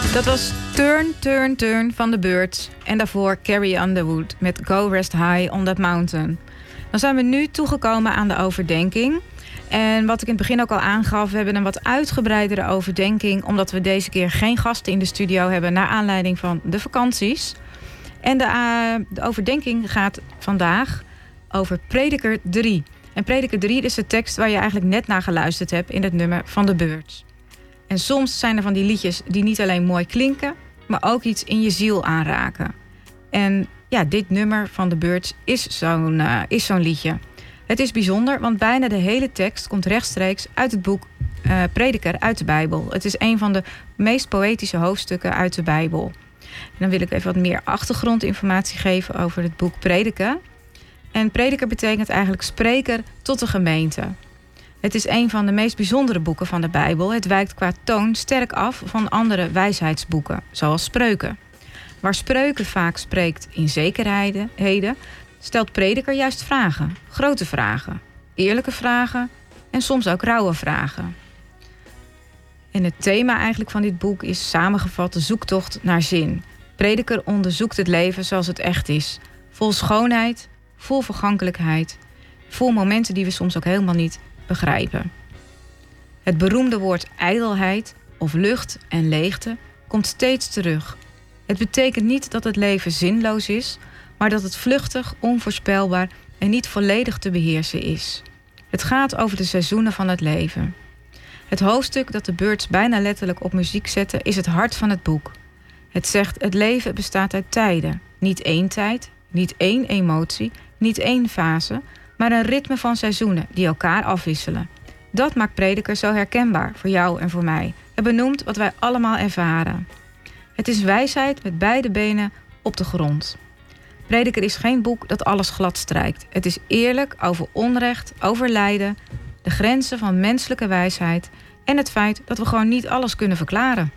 Dat was Turn, Turn, Turn van The Byrds. En daarvoor Carrie Underwood met Go Rest High on That Mountain. Dan zijn we nu toegekomen aan de overdenking. En wat ik in het begin ook al aangaf, we hebben een wat uitgebreidere overdenking, omdat we deze keer geen gasten in de studio hebben naar aanleiding van de vakanties. En de overdenking gaat vandaag over Prediker 3. En Prediker 3 is de tekst waar je eigenlijk net naar geluisterd hebt in het nummer van The Byrds. En soms zijn er van die liedjes die niet alleen mooi klinken, maar ook iets in je ziel aanraken. En ja, dit nummer van The Byrds is zo'n liedje. Het is bijzonder, want bijna de hele tekst komt rechtstreeks uit het boek Prediker uit de Bijbel. Het is een van de meest poëtische hoofdstukken uit de Bijbel. En dan wil ik even wat meer achtergrondinformatie geven over het boek Prediker. En prediker betekent eigenlijk spreker tot de gemeente. Het is een van de meest bijzondere boeken van de Bijbel. Het wijkt qua toon sterk af van andere wijsheidsboeken, zoals Spreuken. Waar Spreuken vaak spreekt in zekerheden, stelt prediker juist vragen. Grote vragen, eerlijke vragen en soms ook rauwe vragen. En het thema eigenlijk van dit boek is samengevat de zoektocht naar zin. Prediker onderzoekt het leven zoals het echt is. Vol schoonheid, vol vergankelijkheid, vol momenten die we soms ook helemaal niet begrijpen. Het beroemde woord ijdelheid of lucht en leegte komt steeds terug. Het betekent niet dat het leven zinloos is, maar dat het vluchtig, onvoorspelbaar en niet volledig te beheersen is. Het gaat over de seizoenen van het leven. Het hoofdstuk dat de Byrds bijna letterlijk op muziek zetten is het hart van het boek. Het zegt: het leven bestaat uit tijden. Niet één tijd, niet één emotie, niet één fase, maar een ritme van seizoenen die elkaar afwisselen. Dat maakt Prediker zo herkenbaar voor jou en voor mij. Het benoemt wat wij allemaal ervaren. Het is wijsheid met beide benen op de grond. Prediker is geen boek dat alles glad strijkt. Het is eerlijk over onrecht, over lijden, de grenzen van menselijke wijsheid en het feit dat we gewoon niet alles kunnen verklaren.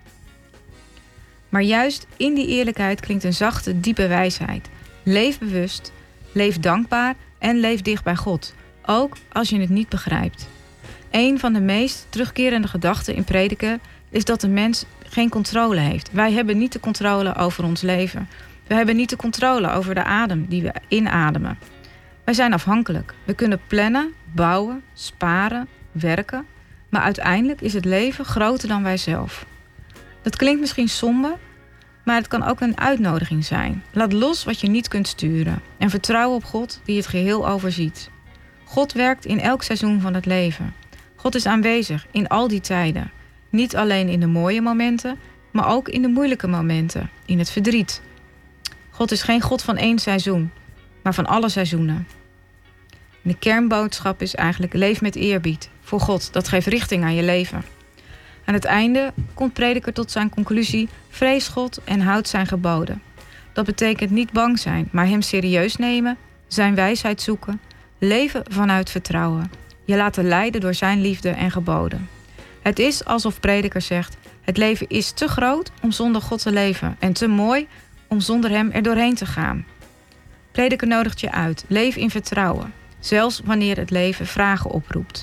Maar juist in die eerlijkheid klinkt een zachte, diepe wijsheid. Leef bewust, leef dankbaar en leef dicht bij God, ook als je het niet begrijpt. Een van de meest terugkerende gedachten in Prediker is dat de mens geen controle heeft. Wij hebben niet de controle over ons leven. We hebben niet de controle over de adem die we inademen. Wij zijn afhankelijk. We kunnen plannen, bouwen, sparen, werken, maar uiteindelijk is het leven groter dan wij zelf. Dat klinkt misschien somber, maar het kan ook een uitnodiging zijn. Laat los wat je niet kunt sturen en vertrouw op God die het geheel overziet. God werkt in elk seizoen van het leven. God is aanwezig in al die tijden. Niet alleen in de mooie momenten, maar ook in de moeilijke momenten, in het verdriet. God is geen God van één seizoen, maar van alle seizoenen. En de kernboodschap is eigenlijk: leef met eerbied voor God. Dat geeft richting aan je leven. Aan het einde komt Prediker tot zijn conclusie: vrees God en houd zijn geboden. Dat betekent niet bang zijn, maar hem serieus nemen, zijn wijsheid zoeken, leven vanuit vertrouwen. Je laten leiden door zijn liefde en geboden. Het is alsof Prediker zegt: het leven is te groot om zonder God te leven en te mooi om zonder hem er doorheen te gaan. Prediker nodigt je uit: leef in vertrouwen, zelfs wanneer het leven vragen oproept.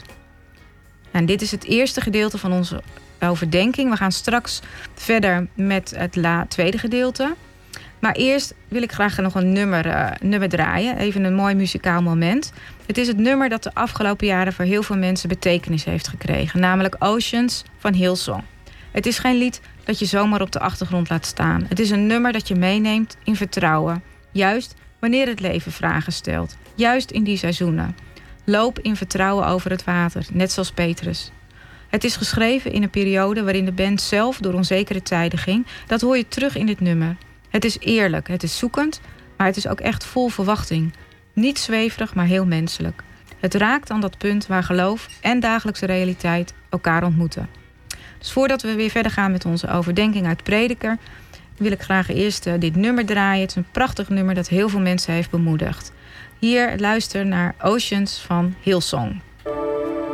En dit is het eerste gedeelte van onze overdenking. We gaan straks verder met het tweede gedeelte. Maar eerst wil ik graag nog een nummer draaien. Even een mooi muzikaal moment. Het is het nummer dat de afgelopen jaren voor heel veel mensen betekenis heeft gekregen. Namelijk Oceans van Hillsong. Het is geen lied dat je zomaar op de achtergrond laat staan. Het is een nummer dat je meeneemt in vertrouwen. Juist wanneer het leven vragen stelt. Juist in die seizoenen. Loop in vertrouwen over het water, net zoals Petrus. Het is geschreven in een periode waarin de band zelf door onzekere tijden ging. Dat hoor je terug in dit nummer. Het is eerlijk, het is zoekend, maar het is ook echt vol verwachting. Niet zweverig, maar heel menselijk. Het raakt aan dat punt waar geloof en dagelijkse realiteit elkaar ontmoeten. Dus voordat we weer verder gaan met onze overdenking uit Prediker, wil ik graag eerst dit nummer draaien. Het is een prachtig nummer dat heel veel mensen heeft bemoedigd. Hier luister naar Oceans van Hillsong.